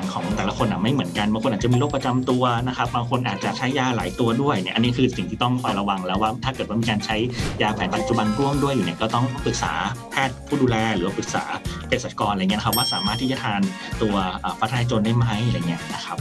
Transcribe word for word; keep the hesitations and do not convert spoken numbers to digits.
ของแต่ละคนอ่ะไม่เหมือนกันบางคนอาจจะมีโรคประจำตัวนะครับบางคนอาจจะใช้ยาหลายตัวด้วยเนี่ยอันนี้คือสิ่งที่ต้องคอยระวังแล้วว่าถ้าเกิดว่ามีการใช้ยาแผนปัจจุบันร่วมด้วยอยู่เนี่ยก็ต้องปรึกษาแพทย์ผู้ดูแลหรือว่าปรึกษาเภสัชกรอะไรเงี้ยนะครับว่าสามารถที่จะทานตัวฟ้าทลายโจรได้ไหมอะไรเงี้ยนะครับ